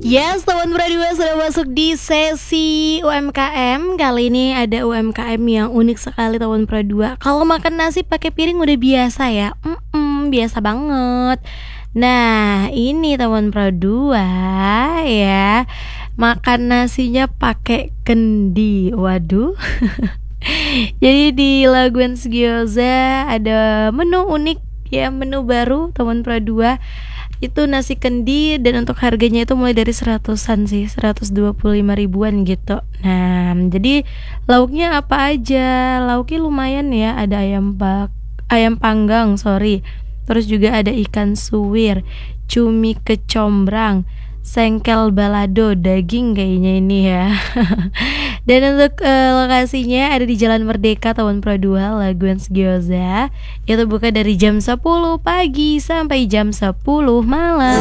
Yes, Tahun Pradua sudah masuk di sesi UMKM. Kali ini ada UMKM yang unik sekali Tahun Pradua. Kalau makan nasi pakai piring udah biasa ya. Biasa banget. Nah, ini Tahun Pradua ya. Makan nasinya pakai kendi. Waduh. Jadi di Laguens Gyoza ada menu unik ya, menu baru Tahun Pradua. Itu nasi kendi dan untuk harganya itu mulai dari 100-an sih, 125 ribuan gitu. Nah, jadi lauknya apa aja? Lauknya lumayan ya, ada ayam panggang, terus juga ada ikan suwir, cumi kecombrang, sengkel balado, daging kayaknya ini ya. Dan untuk lokasinya ada di Jalan Merdeka Tahun Pradua, Laguens Gyoza. Itu buka dari jam 10 pagi sampai jam 10 malam.